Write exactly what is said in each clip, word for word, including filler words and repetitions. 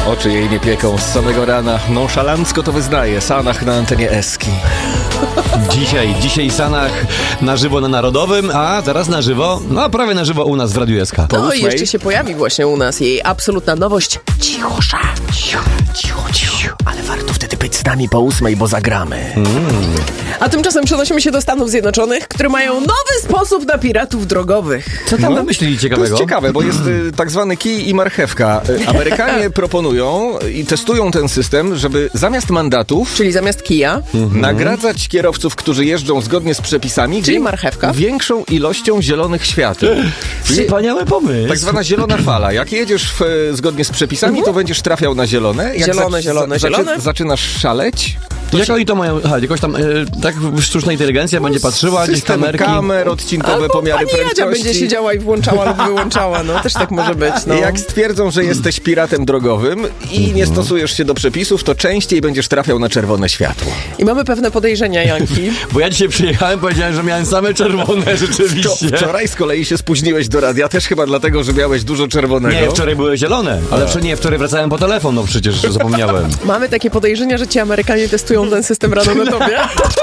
Oczy jej nie pieką z samego rana. Nonszalancko to wyznaje. Sanach na antenie Eski. Dzisiaj, dzisiaj Sanach na żywo na Narodowym, a zaraz na żywo, no prawie na żywo u nas w Radiu S K. No i jeszcze się pojawi właśnie u nas jej absolutna nowość. Cichosza. Cicho, cicho, cicho. Ale warto wtedy być z nami po ósmej, bo zagramy. Mm. A tymczasem przenosimy się do Stanów Zjednoczonych, które mają nowy sposób na piratów drogowych. Co tam no, wymyślili ciekawego? To jest ciekawe, bo jest y, tak zwany kij i marchewka. Y, Amerykanie proponują i testują ten system, żeby zamiast mandatów... Czyli zamiast kija... Mhm. Nagradzać kierowców, którzy jeżdżą zgodnie z przepisami... Czyli wiek- marchewka. Większą ilością zielonych świateł. Wspaniały pomysł. Tak zwana zielona fala. Jak jedziesz w, zgodnie z przepisami, Mhm. to będziesz trafiał na zielone. Jak Zielone, zac- zielone, zaczy- zielone. Zaczynasz szaleć... To jak oni to mają? Aha, jakoś tam, e, tak sztuczna inteligencja będzie patrzyła, gdzieś System kamerki. kamer, odcinkowe Albo pomiary pani Jadzia prędkości. będzie siedziała i włączała lub wyłączała, no też tak może być, no. Jak stwierdzą, że jesteś piratem drogowym i nie stosujesz się do przepisów, to częściej będziesz trafiał na czerwone światło. I mamy pewne podejrzenia, Janki. Bo ja dzisiaj przyjechałem, powiedziałem, że miałem same czerwone rzeczywiście. Wczo- wczoraj z kolei się spóźniłeś do radia, też chyba dlatego, że miałeś dużo czerwonego. Nie, wczoraj były zielone, ale wczoraj, nie, wczoraj wracałem po telefon, no przecież zapomniałem. Mamy takie podejrzenia, że ci Amerykanie testują ten system rano na tobie.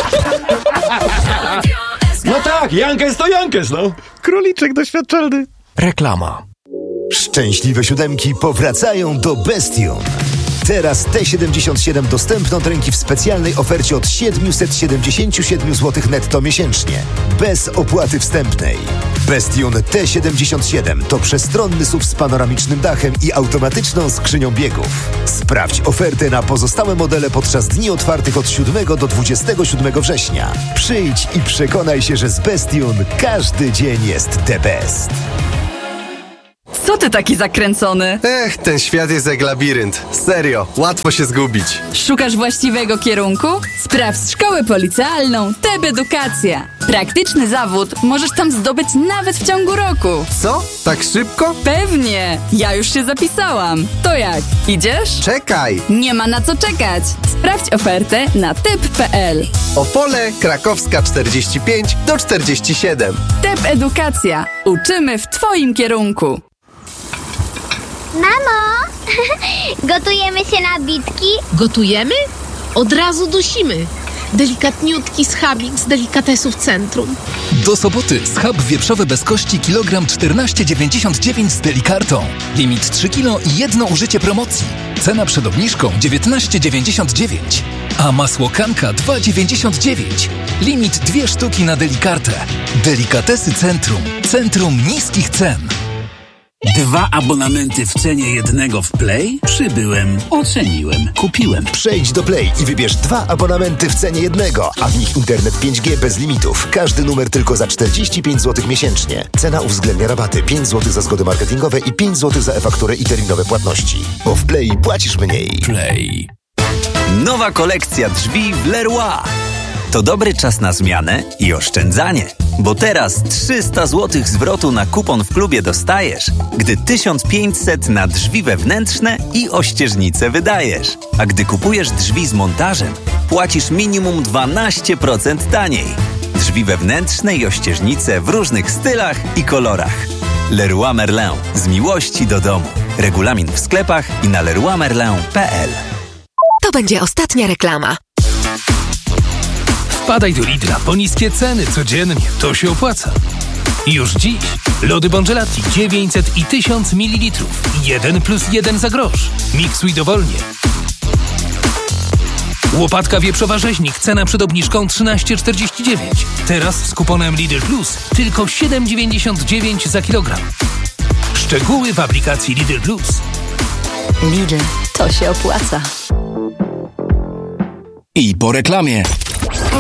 No tak, Jankes to Jankes, no. Króliczek doświadczalny. Reklama. Szczęśliwe siódemki powracają do Bestion. Teraz T siedemdziesiąt siedem dostępne od ręki w specjalnej ofercie od siedemset siedemdziesiąt siedem złotych netto miesięcznie. Bez opłaty wstępnej. Bestion T siedemdziesiąt siedem to przestronny S U V z panoramicznym dachem i automatyczną skrzynią biegów. Sprawdź ofertę na pozostałe modele podczas dni otwartych od siódmego do dwudziestego siódmego września. Przyjdź i przekonaj się, że z Bestion każdy dzień jest the best. Co ty taki zakręcony? Ech, ten świat jest jak labirynt. Serio, łatwo się zgubić. Szukasz właściwego kierunku? Sprawdź szkołę policealną T E B Edukacja. Praktyczny zawód możesz tam zdobyć nawet w ciągu roku. Co? Tak szybko? Pewnie! Ja już się zapisałam. To jak? Idziesz? Czekaj! Nie ma na co czekać. Sprawdź ofertę na typ kropka p l. Opole, Krakowska czterdzieści pięć do czterdzieści siedem. T E B Edukacja. Uczymy w twoim kierunku. Mamo, gotujemy się na bitki? Gotujemy? Od razu dusimy. Delikatniutki schabik z delikatesów centrum. Do soboty schab wieprzowy bez kości kilogram czternaście dziewięćdziesiąt dziewięć z delikartą. Limit trzy kilo i jedno użycie promocji. Cena przed obniżką dziewiętnaście dziewięćdziesiąt dziewięć. A masło Kanka dwa dziewięćdziesiąt dziewięć. Limit dwie sztuki na delikartę. Delikatesy Centrum. Centrum niskich cen. Dwa abonamenty w cenie jednego w Play? Przybyłem, oceniłem, kupiłem. Przejdź do Play i wybierz dwa abonamenty w cenie jednego, a w nich internet pięć G bez limitów. Każdy numer tylko za czterdzieści pięć złotych miesięcznie. Cena uwzględnia rabaty pięć złotych za zgody marketingowe i pięć złotych za e-fakturę i terminowe płatności. Bo w Play płacisz mniej. Play. Nowa kolekcja drzwi w Leroy. To dobry czas na zmianę i oszczędzanie, bo teraz trzysta złotych zwrotu na kupon w klubie dostajesz, gdy tysiąc pięćset na drzwi wewnętrzne i ościeżnice wydajesz. A gdy kupujesz drzwi z montażem, płacisz minimum dwanaście procent taniej. Drzwi wewnętrzne i ościeżnice w różnych stylach i kolorach. Leroy Merlin. Z miłości do domu. Regulamin w sklepach i na leroy merlin kropka p l. To będzie ostatnia reklama. Wpadaj do Lidla po niskie ceny codziennie, to się opłaca. Już dziś lody Bongelati dziewięćset i tysiąc mililitrów. jeden plus jeden za grosz. Miksuj dowolnie. Łopatka wieprzowa rzeźnik, cena przed obniżką trzynaście czterdzieści dziewięć. Teraz z kuponem Lidl Plus tylko siedem dziewięćdziesiąt dziewięć za kilogram. Szczegóły w aplikacji Lidl Plus. Lidl, to się opłaca. I po reklamie.